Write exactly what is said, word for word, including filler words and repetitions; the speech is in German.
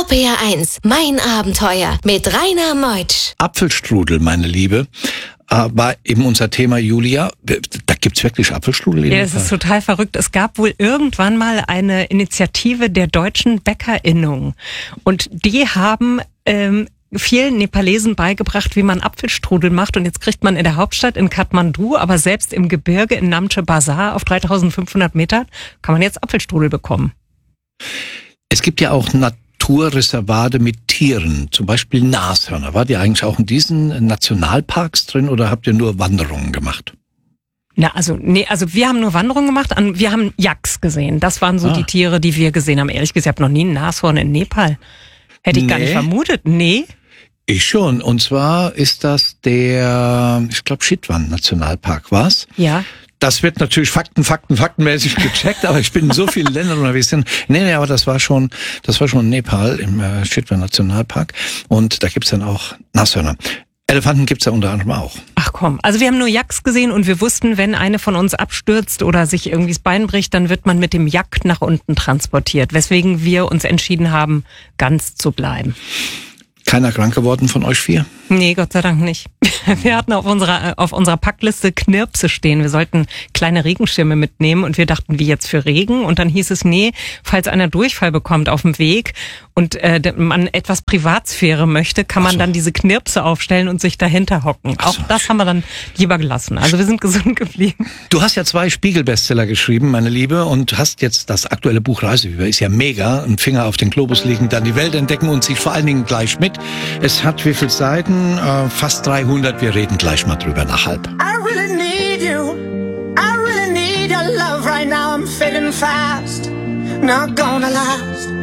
R eins, mein Abenteuer mit Rainer Meutsch. Apfelstrudel, meine Liebe, war eben unser Thema, Julia. Da gibt's wirklich Apfelstrudel? Ja, es ist total verrückt. Es gab wohl irgendwann mal eine Initiative der deutschen Bäckerinnung. Und die haben ähm, vielen Nepalesen beigebracht, wie man Apfelstrudel macht. Und jetzt kriegt man in der Hauptstadt in Kathmandu, aber selbst im Gebirge in Namche Bazar auf dreitausendfünfhundert Metern kann man jetzt Apfelstrudel bekommen. Es gibt ja auch Naturreservate mit Tieren, zum Beispiel Nashörner. Wart ihr eigentlich auch in diesen Nationalparks drin oder habt ihr nur Wanderungen gemacht? Na, also, nee, also wir haben nur Wanderungen gemacht, wir haben Yaks gesehen. Das waren so ah. die Tiere, die wir gesehen haben. Ehrlich gesagt, ich habe noch nie ein Nashorn in Nepal. Hätte ich nee. gar nicht vermutet. Nee. Ich schon. Und zwar ist das der, ich glaube, Chitwan Nationalpark, war's? Ja. Das wird natürlich Fakten, Fakten, Faktenmäßig gecheckt, aber ich bin in so vielen Ländern unterwegs. Nee, nee, aber das war schon, das war schon Nepal im äh, Chitwan Nationalpark. Und da gibt's dann auch Nashörner. Elefanten gibt's da unter anderem auch. Ach komm, also wir haben nur Yaks gesehen und wir wussten, wenn eine von uns abstürzt oder sich irgendwie das Bein bricht, dann wird man mit dem Yak nach unten transportiert. Weswegen wir uns entschieden haben, ganz zu bleiben. Keiner krank geworden von euch vier? Nee, Gott sei Dank nicht. Wir hatten auf unserer, auf unserer Packliste Knirpse stehen. Wir sollten kleine Regenschirme mitnehmen und wir dachten, wie jetzt für Regen? Und dann hieß es, nee, falls einer Durchfall bekommt auf dem Weg und äh, man etwas Privatsphäre möchte, kann man so. dann diese Knirpse aufstellen und sich dahinter hocken. So. Auch das haben wir dann lieber gelassen. Also wir sind gesund geblieben. Du hast ja zwei Spiegel-Bestseller geschrieben, meine Liebe, und hast jetzt das aktuelle Buch Reisefieber. Ist ja mega. Ein Finger auf den Globus legen, dann die Welt entdecken und sich vor allen Dingen gleich mit. Es hat wie viele Seiten? Äh, fast dreihundert. Wir reden gleich mal drüber nach halb. I really need you. I really need your love right now. I'm feeling fast. Not gonna last.